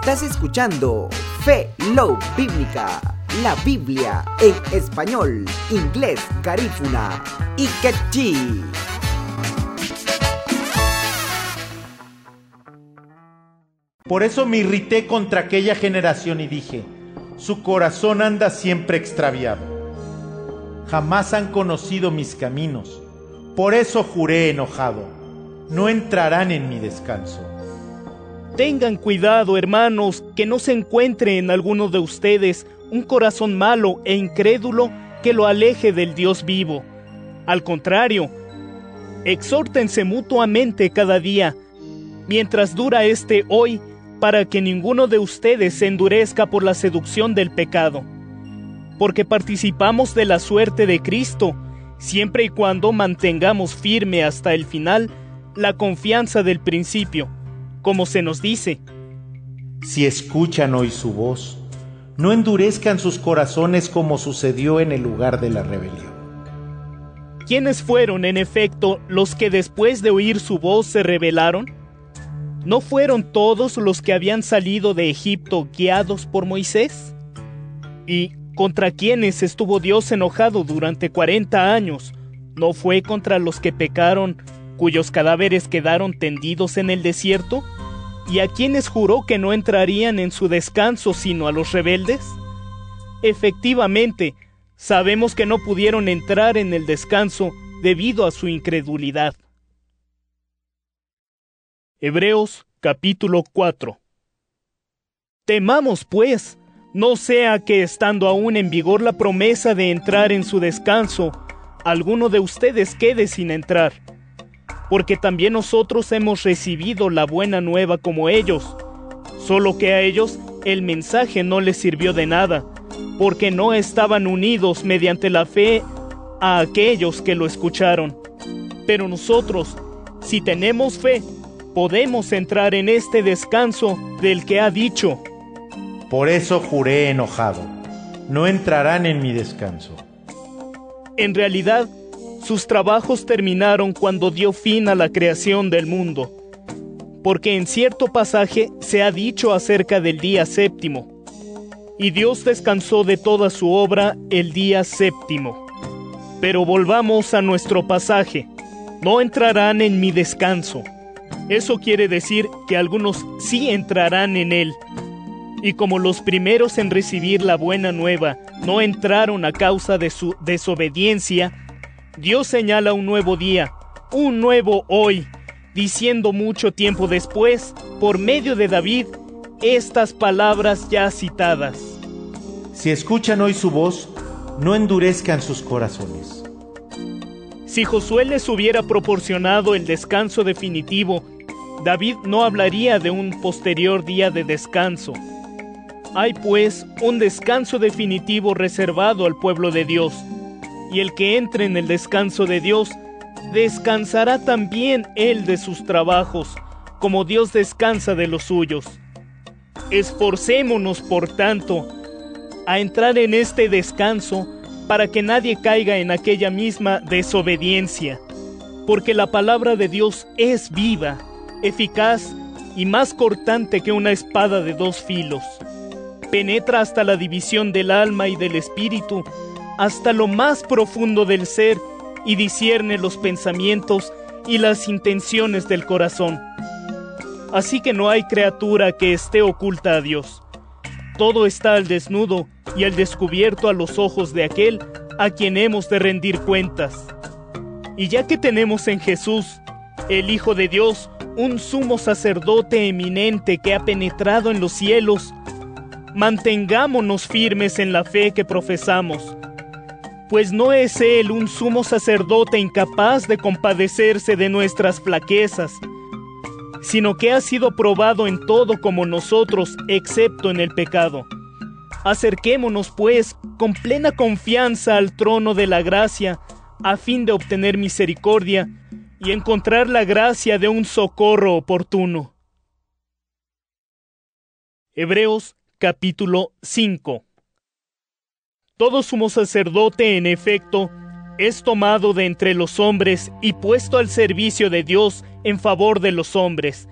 Estás escuchando Fe Love Bíblica, la Biblia en español, inglés, garífuna y quechí. Por eso me irrité contra aquella generación y dije: su corazón anda siempre extraviado. Jamás han conocido mis caminos. Por eso juré enojado: no entrarán en mi descanso. Tengan cuidado, hermanos, que no se encuentre en alguno de ustedes un corazón malo e incrédulo que lo aleje del Dios vivo. Al contrario, exhórtense mutuamente cada día, mientras dura este hoy, para que ninguno de ustedes se endurezca por la seducción del pecado. Porque participamos de la suerte de Cristo, siempre y cuando mantengamos firme hasta el final la confianza del principio, como se nos dice: si escuchan hoy su voz, no endurezcan sus corazones como sucedió en el lugar de la rebelión. ¿Quiénes fueron, en efecto, los que después de oír su voz se rebelaron? ¿No fueron todos los que habían salido de Egipto guiados por Moisés? ¿Y contra quiénes estuvo Dios enojado durante 40 años? ¿No fue contra los que pecaron, cuyos cadáveres quedaron tendidos en el desierto? ¿Y a quienes juró que no entrarían en su descanso sino a los rebeldes? Efectivamente, sabemos que no pudieron entrar en el descanso debido a su incredulidad. Hebreos capítulo 4. Temamos pues, no sea que estando aún en vigor la promesa de entrar en su descanso, alguno de ustedes quede sin entrar. Porque también nosotros hemos recibido la buena nueva como ellos, solo que a ellos el mensaje no les sirvió de nada, porque no estaban unidos mediante la fe a aquellos que lo escucharon. Pero nosotros, si tenemos fe, podemos entrar en este descanso del que ha dicho: por eso juré enojado: no entrarán en mi descanso. En realidad, sus trabajos terminaron cuando dio fin a la creación del mundo, porque en cierto pasaje se ha dicho acerca del día séptimo: y Dios descansó de toda su obra el día séptimo. Pero volvamos a nuestro pasaje: no entrarán en mi descanso. Eso quiere decir que algunos sí entrarán en él. Y como los primeros en recibir la buena nueva no entraron a causa de su desobediencia, Dios señala un nuevo día, un nuevo hoy, diciendo mucho tiempo después, por medio de David, estas palabras ya citadas: si escuchan hoy su voz, no endurezcan sus corazones. Si Josué les hubiera proporcionado el descanso definitivo, David no hablaría de un posterior día de descanso. Hay pues un descanso definitivo reservado al pueblo de Dios, y el que entre en el descanso de Dios, descansará también él de sus trabajos, como Dios descansa de los suyos. Esforcémonos, por tanto, a entrar en este descanso, para que nadie caiga en aquella misma desobediencia, porque la palabra de Dios es viva, eficaz y más cortante que una espada de 2 filos. Penetra hasta la división del alma y del espíritu, hasta lo más profundo del ser, y discierne los pensamientos y las intenciones del corazón. Así que no hay criatura que esté oculta a Dios. Todo está al desnudo y al descubierto a los ojos de aquel a quien hemos de rendir cuentas. Y ya que tenemos en Jesús, el Hijo de Dios, un sumo sacerdote eminente que ha penetrado en los cielos, mantengámonos firmes en la fe que profesamos. Pues no es Él un sumo sacerdote incapaz de compadecerse de nuestras flaquezas, sino que ha sido probado en todo como nosotros, excepto en el pecado. Acerquémonos, pues, con plena confianza al trono de la gracia, a fin de obtener misericordia y encontrar la gracia de un socorro oportuno. Hebreos capítulo 5. Todo sumo sacerdote, en efecto, es tomado de entre los hombres y puesto al servicio de Dios en favor de los hombres,